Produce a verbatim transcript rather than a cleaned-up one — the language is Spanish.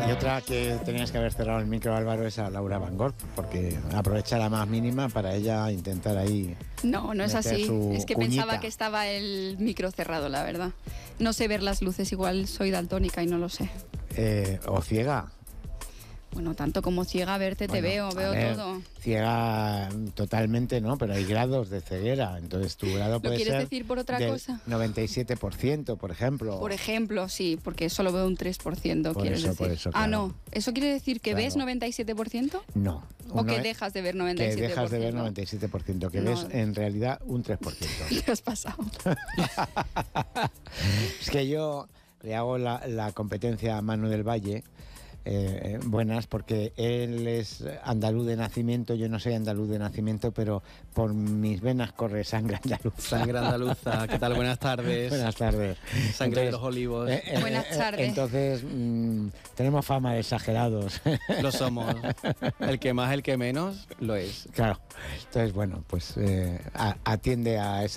Y otra que tenías que haber cerrado el micro, Álvaro, es a Laura Van Gogh, porque aprovecha la más mínima para ella intentar ahí. No, no es así. Es que cuñita. Pensaba que estaba el micro cerrado, la verdad. No sé ver las luces, igual soy daltónica y no lo sé. Eh, o ciega. Bueno, tanto como ciega, verte Bueno, te veo, a veo ver, todo. Ciega totalmente, ¿no? Pero hay grados de ceguera. Entonces tu grado ¿Lo puede quieres ser decir por otra del cosa? noventa y siete por ciento, por ejemplo. Por ejemplo, sí, porque solo veo un tres por ciento, Por quieres eso, decir. por eso, Ah, claro. no. ¿Eso quiere decir que Claro. ves noventa y siete por ciento? No. ¿O Uno que es- dejas de ver noventa y Que siete por ciento? dejas de ver noventa y siete por ciento, que No. ves en realidad un tres por ciento. ¿Qué has pasado? Es que yo le hago la, la competencia a Manu del Valle, eh, buenas, porque él es andaluz de nacimiento, yo no soy andaluz de nacimiento, pero por mis venas corre sangre andaluza. Sangre andaluza, ¿qué tal? Buenas tardes. Buenas tardes. Sangre de Entonces, los olivos. eh, eh, Buenas eh, tardes. Entonces, mm, tenemos fama de exagerados. Lo somos. El que más, el que menos, lo es. Claro. Entonces, bueno, pues eh, a- atiende a esa